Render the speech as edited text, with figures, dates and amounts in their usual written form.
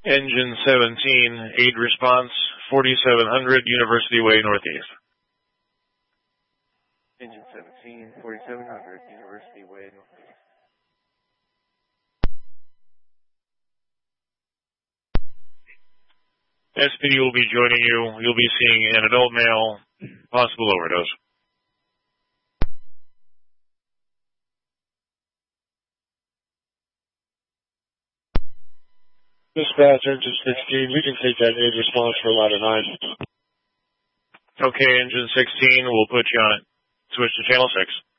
Engine 17, aid response, 4700 University Way Northeast. Engine 17, 4700 University Way Northeast. SPD will be joining you. You'll be seeing an adult male, possible overdose. Dispatch, Engine 16, we can take that aid response for ladder 9. Okay, Engine 16, we'll put you on it. Switch to Channel 6.